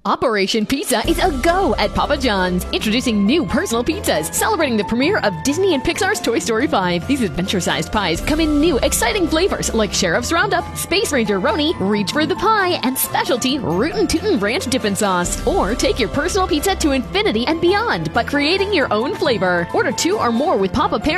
Operation Pizza is a go at Papa John's. Introducing new personal pizzas, celebrating the premiere of Disney and Pixar's Toy Story 5. These adventure-sized pies come in new, exciting flavors like Sheriff's Roundup, Space Ranger Roni, Reach for the Pie, and specialty Rootin' Tootin' Ranch Dippin' Sauce. Or take your personal pizza to infinity and beyond by creating your own flavor. Order 2 or more with Papa Parents